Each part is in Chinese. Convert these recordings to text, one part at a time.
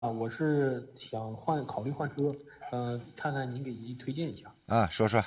我是想考虑换车，看看您给推荐一下。 啊，说说。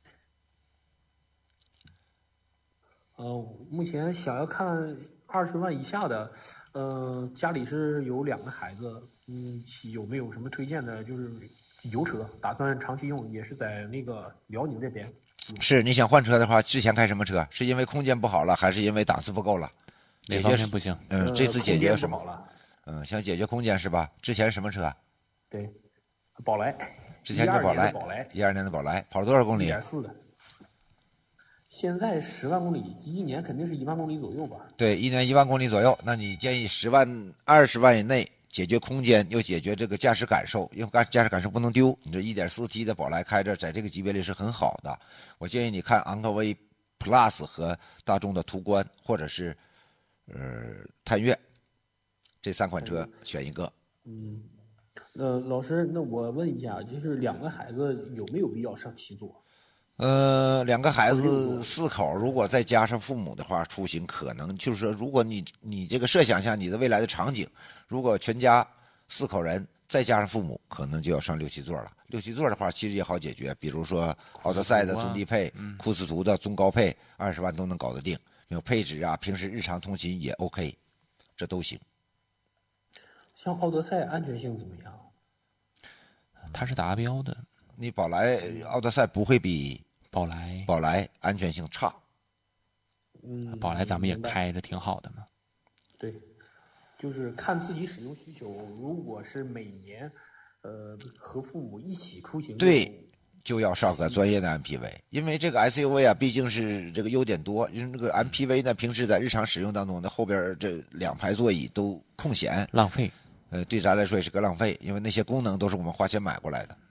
目前想要看20万以下的，家里是有2个孩子，有没有什么推荐的？就是油车，打算长期用，也是在那个辽宁这边。 是你想换车的话，之前开什么车？是因为空间不好了，还是因为档次不够了？ 哪方面不行？ 这次解决什么？ 空间不好了。 想解决空间是吧？之前什么车？ 对，宝来。 之前就宝来。 12 年的宝来，跑了多少公里 ？1.4的。现在10万公里，一年肯定是1万公里左右吧？ 对，一年1万公里左右。那你建议20万以内解决空间，又解决这个驾驶感受，因为驾驶感受不能丢。你这 1.4T 的宝来开着，在这个级别里是很好的。我建议你看昂科威 Plus 和大众的途观，或者是探岳，这3款车选一个。 老师，那我问一下，就是2个孩子有没有必要上7座 ？2个孩子4口，如果再加上父母的话，出行可能就是说，如果你这个设想一下你的未来的场景，如果全家4口人再加上父母，可能就要上6、7座了。6、7座的话，其实也好解决，比如说奥德赛的中低配、库斯图的中高配，20万都能搞得定。有配置啊，平时日常通勤也 OK， 这都行。 像奥德赛安全性怎么样？ 它是达标的。 你宝来、奥德赛不会比宝来安全性差。 宝来咱们也开着挺好的嘛。 对，就是看自己使用需求。如果是每年，和父母一起出行， 对，就要上个专业的 MPV， 因为这个 SUV 啊，毕竟是这个优点多。因为这个 MPV 呢，平时在日常使用当中呢，后边这2排座椅都空闲， 浪费。 对咱来说也是个浪费，因为那些功能都是我们花钱买过来的。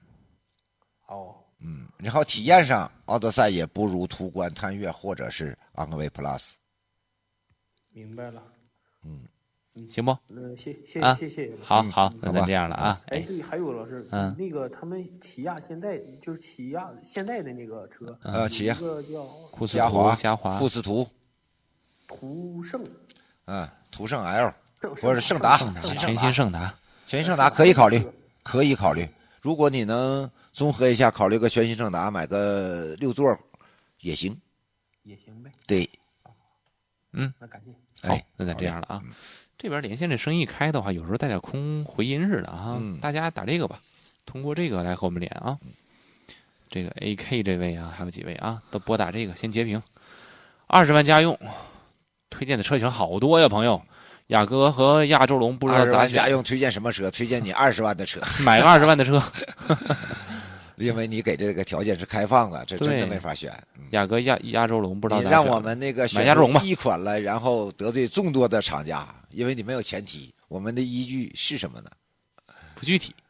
然后体验上，奥德赛也不如途观、探岳或者是昂科威 Plus。 明白了。 行不？ 谢谢。 好，那咱这样了啊。 对，还有老师，那个他们起亚现代就是起亚现代的那个车， 起亚一个叫嘉华、 库斯图、 途胜， 途胜 L 或者胜达， 全新胜达可以考虑。如果你能综合一下，考虑个全新胜达，买个6座也行呗。 对， 那感谢。 好，那咱这样了啊。这边连线这生意开的话，有时候带点空回音似的啊。大家打这个吧，通过这个来和我们连啊。这个 AK 这位啊，还有几位啊，都拨打这个先截屏。20万家用，推荐的车型好多呀，朋友。雅阁和亚洲龙不知道咋选。20万家用推荐什么车？推荐你20万的车， 买个20万的车。 因为你给这个条件是开放的，这真的没法选。 雅阁、亚洲龙不知道咋选。 你让我们那个选亚洲龙吧， 一款了，然后得罪众多的厂家，因为你没有前提。我们的依据是什么呢？ 不具体。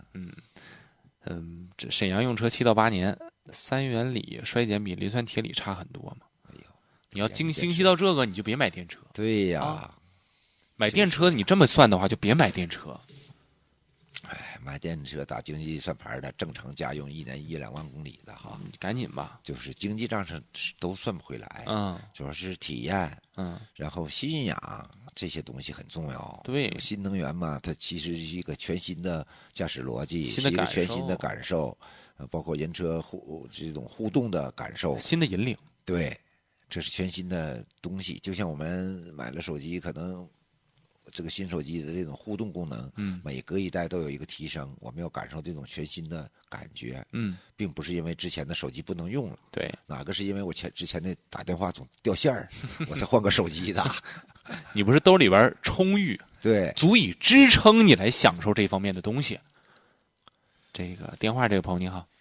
这沈阳用车7到8年，3元锂衰减比磷酸铁锂差很多嘛。你要精细到这个，你就别买电车。 对呀。 买电车你这么算的话，就别买电车。 买电车打经济算盘的，正常家用1年1、2万公里的哈， 赶紧吧。 就是经济账上都算不回来。主要是体验，然后信仰这些东西很重要。 对， 新能源嘛，它其实是一个全新的驾驶逻辑，是一个全新的感受，包括人车这种互动的感受， 新的引领。 对，这是全新的东西。就像我们买了手机，可能这个新手机的这种互动功能，每隔一代都有一个提升，我们要感受这种全新的感觉，并不是因为之前的手机不能用了， 对， 哪个是因为我之前的打电话总掉线儿，我才换个手机的。 你不是兜里边充裕， 对， 足以支撑你来享受这方面的东西。这个电话，这个朋友你好，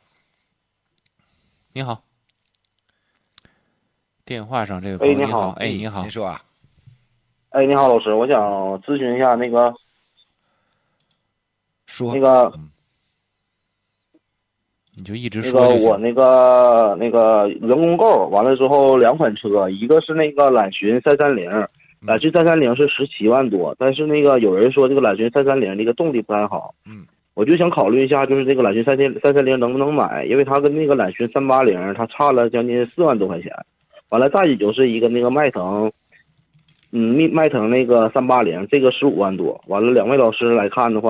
你好，电话上这个朋友你好，你好， 您说啊。 你好，老师，我想咨询一下那个， 你就一直说就行。 我那个人工购完了之后2款车，一个是那个揽巡330，揽巡330是17万多，但是那个有人说这个揽巡330这个动力不太好，我就想考虑一下，就是这个揽巡330能不能买，因为它跟那个揽巡380它差了将近4万多块钱，完了再也就是一个那个迈腾。 迈腾那个380，这个15万多。完了，两位老师来看的话。